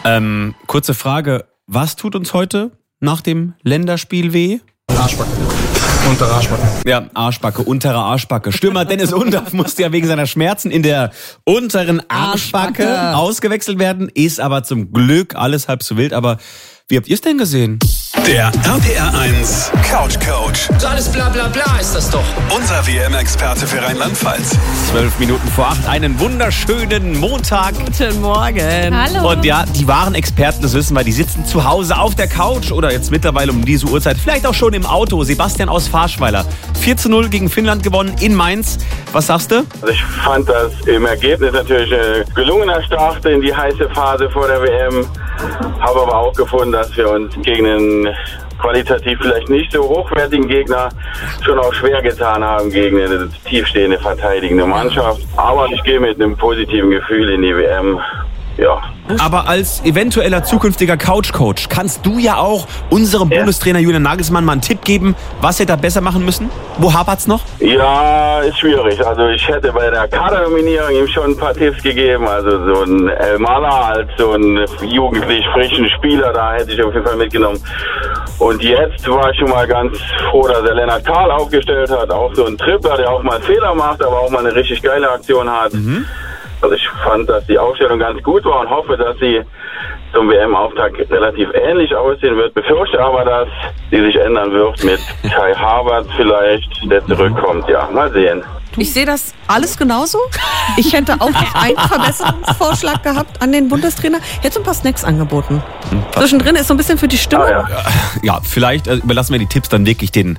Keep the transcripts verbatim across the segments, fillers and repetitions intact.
Ähm, kurze Frage, was tut uns heute nach dem Länderspiel weh? Arschbacke. Untere Arschbacke. Ja, Arschbacke, untere Arschbacke. Stürmer Dennis Undaff musste ja wegen seiner Schmerzen in der unteren Arschbacke, Arschbacke ausgewechselt werden. Ist aber zum Glück alles halb so wild. Aber wie habt ihr es denn gesehen? Der R P R eins Couch Coach. So alles bla bla bla ist das doch. Unser W M-Experte für Rheinland-Pfalz. Zwölf Minuten vor acht, einen wunderschönen Montag. Guten Morgen. Hallo. Und ja, die wahren Experten, das wissen wir, die sitzen zu Hause auf der Couch oder jetzt mittlerweile um diese Uhrzeit, vielleicht auch schon im Auto. Sebastian aus Farschweiler. vier zu null gegen Finnland gewonnen in Mainz. Was sagst du? Also ich fand das im Ergebnis natürlich ein gelungener Start in die heiße Phase vor der W M. Habe aber auch gefunden, dass wir uns gegen einen qualitativ vielleicht nicht so hochwertigen Gegner schon auch schwer getan haben gegen eine tiefstehende verteidigende Mannschaft. Aber ich gehe mit einem positiven Gefühl in die W M. Ja. Aber als eventueller zukünftiger Couch-Coach kannst du ja auch unserem ja. Bundestrainer Julian Nagelsmann mal einen Tipp geben, was wir da besser machen müssen? Wo hapert's noch? Ja, ist schwierig. Also ich hätte bei der Kadernominierung ihm schon ein paar Tipps gegeben. Also so ein El Mala als so ein jugendlich frischen Spieler, da hätte ich auf jeden Fall mitgenommen. Und jetzt war ich schon mal ganz froh, dass er Lennart Kahl aufgestellt hat. Auch so ein Tripler, der auch mal Fehler macht, aber auch mal eine richtig geile Aktion hat. Mhm. Also ich fand, dass die Aufstellung ganz gut war und hoffe, dass sie zum W M-Auftakt relativ ähnlich aussehen wird. Befürchte aber, dass sie sich ändern wird mit Kai Havertz vielleicht, der zurückkommt. Ja, mal sehen. Ich sehe das alles genauso. Ich hätte auch noch einen Verbesserungsvorschlag gehabt an den Bundestrainer. Jetzt ein paar Snacks angeboten. Was? Zwischendrin ist so ein bisschen für die Stimmung. Ah, ja. ja, vielleicht äh, überlassen wir die Tipps dann wirklich den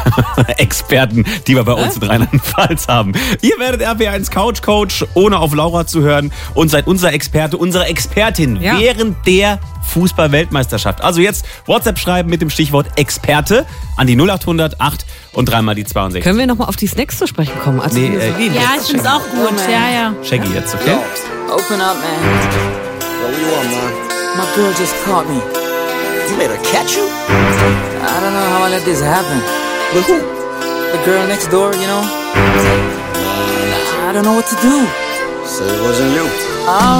Experten, die wir bei uns in Rheinland-Pfalz haben. Ihr werdet R P R eins Couch Coach, ohne auf Laura zu hören, und seid unser Experte, unsere Expertin ja. während der Fußball-Weltmeisterschaft. Also jetzt WhatsApp schreiben mit dem Stichwort Experte an die null acht hundert acht und dreimal die zweiundsechzig. Können wir nochmal auf die Snacks zu sprechen kommen? Also nee, äh, ja, ich finde es auch gut. Oh, ja, ja. Shaggy jetzt, okay? Yo, open up, man. Yo, what you want, man? My girl just caught me. You made her catch you? I don't know how I let this happen. With who? The girl next door, you know? I don't know what to do. So it wasn't you. Oh.